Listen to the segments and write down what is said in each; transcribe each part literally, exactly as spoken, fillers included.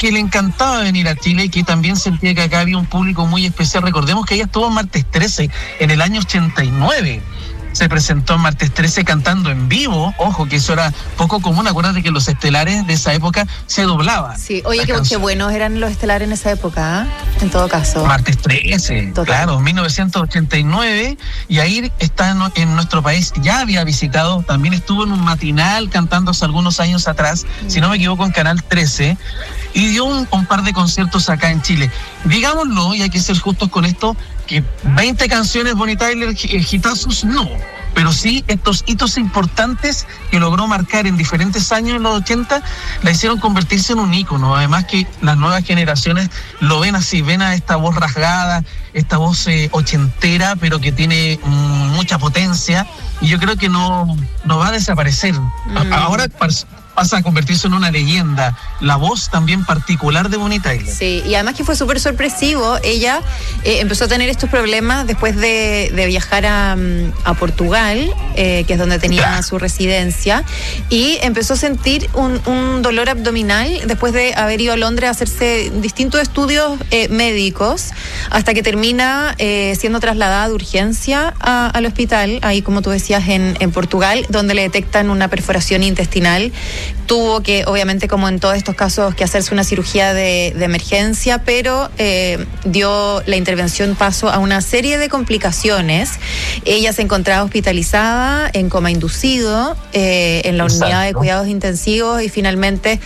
que le encantaba venir a Chile y que también sentía que acá había un público muy especial. Recordemos que ella estuvo en Martes trece en el año ochenta y nueve. Se presentó en Martes trece cantando en vivo. Ojo, que eso era poco común. Acuérdate que los estelares de esa época se doblaban. Sí, oye, qué, qué buenos eran los estelares en esa época, ¿eh? En todo caso. Martes trece, total. Claro, mil novecientos ochenta y nueve. Y ahí está en, en nuestro país. Ya había visitado, también estuvo en un matinal cantando hace algunos años atrás, mm. si no me equivoco, en Canal trece. Y dio un, un par de conciertos acá en Chile. Digámoslo, y hay que ser justos con esto, que veinte canciones Bonnie Tyler, hitazos, no. Pero sí, estos hitos importantes que logró marcar en diferentes años en los ochenta, la hicieron convertirse en un ícono. Además que las nuevas generaciones lo ven así, ven a esta voz rasgada, esta voz eh, ochentera, pero que tiene mm, mucha potencia. Y yo creo que no, no va a desaparecer. Mm. Ahora pasa a convertirse en una leyenda. La voz también particular de Bonnie Tyler. Sí, y además que fue súper sorpresivo. Ella eh, empezó a tener estos problemas después de, de viajar a, a Portugal, eh, que es donde tenía claro. su residencia, y empezó a sentir un, un dolor abdominal después de haber ido a Londres a hacerse distintos estudios eh, médicos, hasta que termina eh, siendo trasladada de urgencia a, al hospital, ahí como tú decías, en, en Portugal, donde le detectan una perforación intestinal. Tuvo que, obviamente, como en todos estos casos, que hacerse una cirugía de, de emergencia, pero eh, dio la intervención paso a una serie de complicaciones. Ella se encontraba hospitalizada en coma inducido, eh, en la Exacto. unidad de cuidados intensivos, y finalmente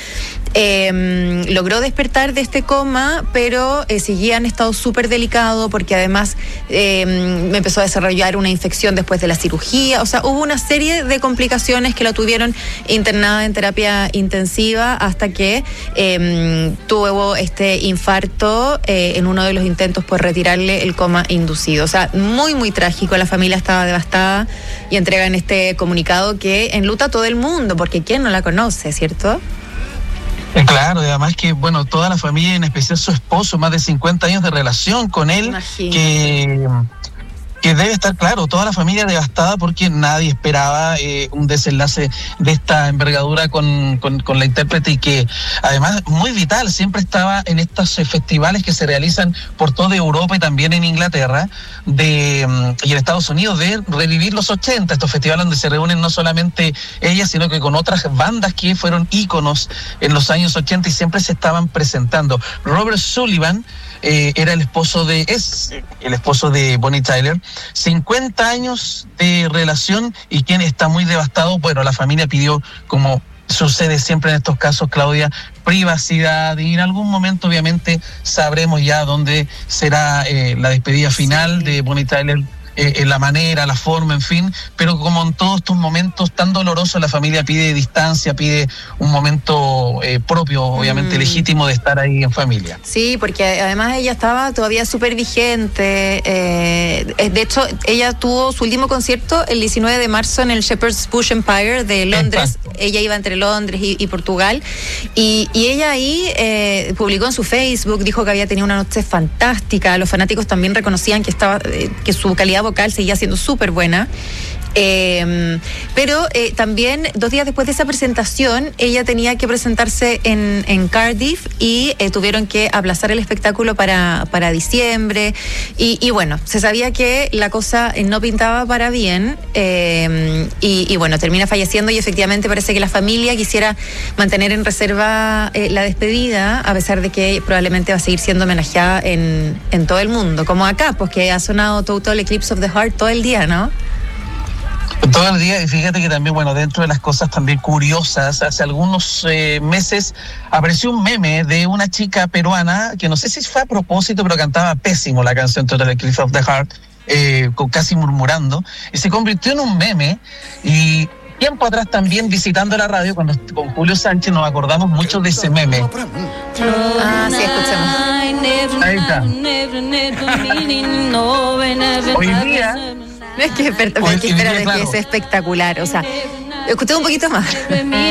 eh, logró despertar de este coma, pero eh, seguía en estado súper delicado, porque además eh, empezó a desarrollar una infección después de la cirugía. O sea, hubo una serie de complicaciones que la tuvieron internada en terapia intensiva hasta que eh, tuvo este infarto eh, en uno de los intentos por retirarle el coma inducido. O sea, muy, muy trágico. La familia estaba devastada y entregan este comunicado que enluta a todo el mundo, porque ¿quién no la conoce, cierto? Claro, y además que, bueno, toda la familia, en especial su esposo, más de cincuenta años de relación con él, Imagínate. que... que debe estar, claro, toda la familia devastada, porque nadie esperaba eh, un desenlace de esta envergadura con, con, con la intérprete, y que además muy vital, siempre estaba en estos eh, festivales que se realizan por toda Europa y también en Inglaterra de y en Estados Unidos, de revivir los ochenta, estos festivales donde se reúnen no solamente ella, sino que con otras bandas que fueron íconos en los años ochenta y siempre se estaban presentando. Robert Sullivan Eh, era el esposo de, es el esposo de Bonnie Tyler, cincuenta años de relación, y quien está muy devastado. Bueno, la familia pidió, como sucede siempre en estos casos, Claudia, privacidad, y en algún momento obviamente sabremos ya dónde será eh, la despedida final sí. de Bonnie Tyler. Eh, la manera, la forma, en fin, pero como en todos estos momentos tan dolorosos, la familia pide distancia, pide un momento eh, propio, obviamente mm. legítimo, de estar ahí en familia. Sí, porque además ella estaba todavía súper vigente. Eh, de hecho, ella tuvo su último concierto el diecinueve de marzo en el Shepherd's Bush Empire de Londres. Exacto. Ella iba entre Londres y, y Portugal, y, y ella ahí eh, publicó en su Facebook, dijo que había tenido una noche fantástica. Los fanáticos también reconocían que estaba eh, que su calidad vocal seguía siendo súper buena. Eh, pero eh, también dos días después de esa presentación, ella tenía que presentarse en, en Cardiff, y eh, tuvieron que aplazar el espectáculo para, para diciembre, y, y bueno, se sabía que la cosa no pintaba para bien, eh, y, y bueno, termina falleciendo, y efectivamente parece que la familia quisiera mantener en reserva eh, la despedida, a pesar de que probablemente va a seguir siendo homenajeada en, en todo el mundo, como acá, pues que ha sonado Total Eclipse of the Heart todo el día, ¿no? Todo el día. Y fíjate que también, bueno, dentro de las cosas también curiosas, hace algunos eh, meses apareció un meme de una chica peruana, que no sé si fue a propósito, pero cantaba pésimo la canción Total Eclipse of the Heart, eh, con, casi murmurando, y se convirtió en un meme. Y tiempo atrás también, visitando la radio con, con Julio Sánchez, nos acordamos mucho de ese meme. Ah, sí, escuchemos. Ahí está. Hoy día... No es que, espérate, es que, espérate, que es espectacular. O sea, escuché un poquito más.